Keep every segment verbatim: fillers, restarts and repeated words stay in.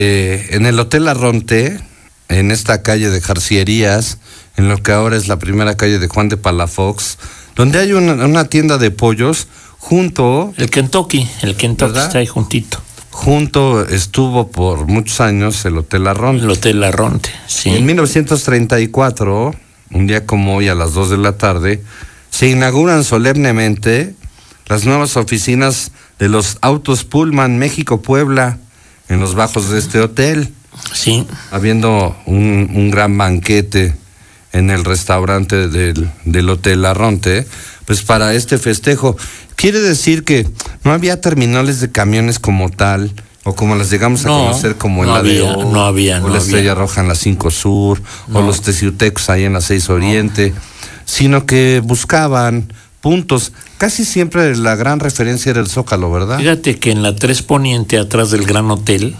eh, en el Hotel Arronte, en esta calle de Jarcierías, en lo que ahora es la primera calle de Juan de Palafox, donde hay una, una tienda de pollos junto... El Kentucky, el Kentucky, ¿verdad? Está ahí juntito. Junto estuvo por muchos años el Hotel Arronte. El Hotel Arronte, sí. En mil novecientos treinta y cuatro, un día como hoy a las dos de la tarde, se inauguran solemnemente las nuevas oficinas de los autos Pullman México-Puebla en los bajos de este hotel. Sí. Habiendo un, un gran banquete en el restaurante del, del Hotel Arronte, pues para este festejo. Quiere decir que no había terminales de camiones como tal, o como las llegamos a no, conocer como no el había, A D O, no había, o no la había. Estrella Roja en la cinco Sur, no. o los Teciutecos ahí en la seis Oriente, no. sino que buscaban puntos. Casi siempre la gran referencia era el Zócalo, ¿verdad? Fíjate que en la tres Poniente, atrás del Gran Hotel,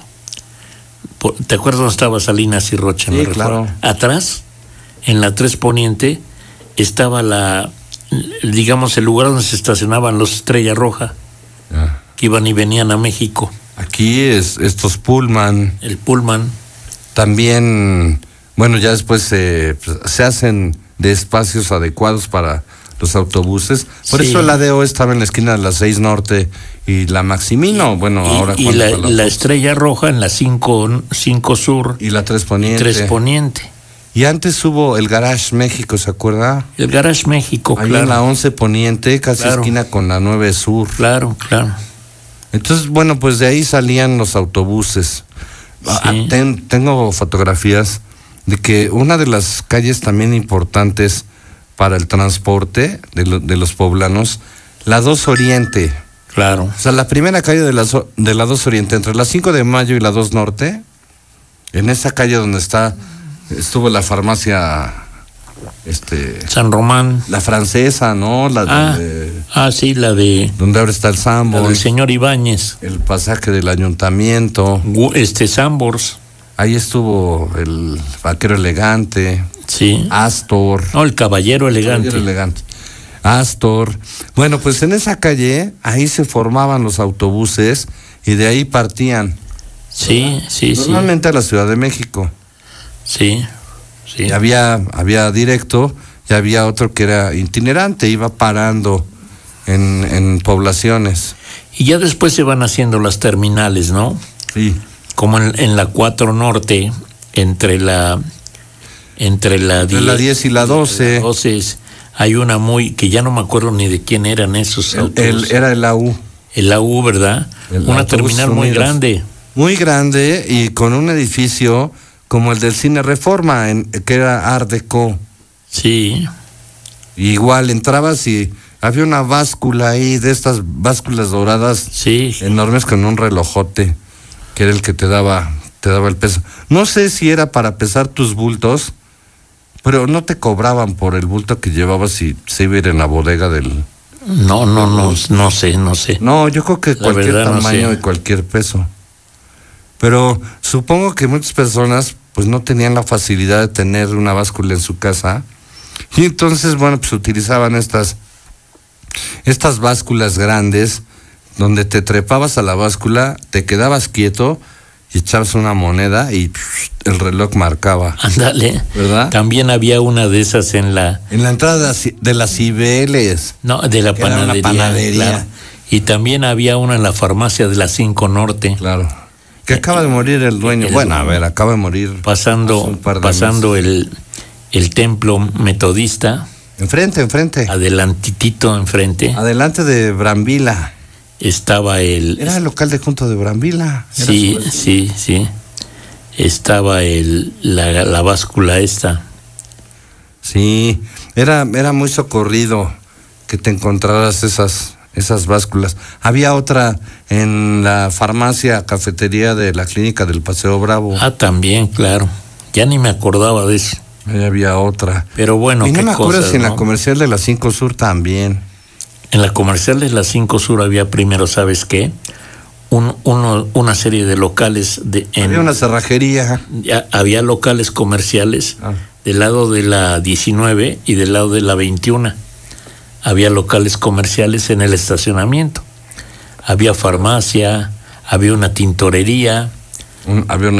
¿te acuerdas dónde estaba Salinas y Rocha? Sí, claro. Atrás, en la tres Poniente, estaba la, digamos, el lugar donde se estacionaban los Estrella Roja, ah. que iban y venían a México. Aquí es estos Pullman. El Pullman. También, bueno, ya después se, se hacen de espacios adecuados para los autobuses. Por sí. eso el A D O estaba en la esquina de la seis Norte y la Maximino. Bueno, y, ahora y la, la, la Estrella Roja en la cinco Sur. Y la tres Poniente. tres Poniente. Y antes hubo el Garage México, ¿se acuerda? El Garage México, ahí claro. en la once Poniente, casi claro. esquina con la nueve Sur. Claro, claro. Entonces, bueno, pues de ahí salían los autobuses. Sí. Ten, tengo fotografías de que una de las calles también importantes para el transporte de, lo, de los poblanos, la dos Oriente. Claro. O sea, la primera calle de la, de la dos Oriente, entre la cinco de Mayo y la dos Norte, en esa calle donde está, estuvo la farmacia... Este, San Román, la francesa, ¿no? La ah, de, ah, sí, la de donde ahora está el Sambors, el señor Ibáñez, el pasaje del ayuntamiento, este Sambors, ahí estuvo el vaquero elegante, sí, Astor, no, el caballero elegante, caballero elegante, Astor. Bueno, pues en esa calle ahí se formaban los autobuses y de ahí partían, sí, ¿verdad? sí, normalmente sí. a la Ciudad de México, sí. Sí. Y había, había directo y había otro que era itinerante, iba parando en, en poblaciones. Y ya después se van haciendo las terminales, ¿no? Sí. Como en, en la cuatro Norte, entre la entre la, entre la diez y la doce. La doce hay una muy, que ya no me acuerdo ni de quién eran esos el, autobuses. El, era el A U. El A U, ¿verdad? El una terminal muy Unidos. grande. Muy grande y con un edificio... como el del Cine Reforma, en, que era Art Deco. Sí. Igual entrabas y había una báscula ahí, de estas básculas doradas, sí, enormes con un relojote, que era el que te daba, te daba el peso. No sé si era para pesar tus bultos, pero no te cobraban por el bulto que llevabas y se iba a ir en la bodega del... No, no, no, no sé, no sé. No, yo creo que la cualquier verdad, tamaño no sé. y cualquier peso. Pero supongo que muchas personas pues no tenían la facilidad de tener una báscula en su casa y entonces bueno pues utilizaban estas estas básculas grandes donde te trepabas a la báscula, te quedabas quieto y echabas una moneda y pff, el reloj marcaba. Ándale, ¿verdad? También había una de esas en la en la entrada de las Cibeles. No, de la panadería, panadería. Claro. Y también había una en la farmacia de la cinco Norte. Claro. Que acaba de morir el dueño. El, bueno, a ver, acaba de morir. Pasando, pasando el, el templo metodista. Enfrente, enfrente. Adelantitito enfrente. Adelante de Brambila. Estaba el... Era el local de junto de Brambila. Sí, sí, sí. Estaba el la, la báscula esta. Sí, era, era muy socorrido que te encontraras esas... esas básculas. Había otra en la farmacia, cafetería de la clínica del Paseo Bravo. Ah, también, claro. Ya ni me acordaba de eso. Ahí había otra. Pero bueno, y no qué me acuerdo cosas, si en ¿no? la comercial de la cinco Sur también. En la comercial de la cinco Sur había primero, ¿sabes qué? Un, uno, una serie de locales. De, en, había una cerrajería. Ya, había locales comerciales ah. del lado de la diecinueve y del lado de la veintiuno. Había locales comerciales en el estacionamiento, había farmacia, había una tintorería, Un, había una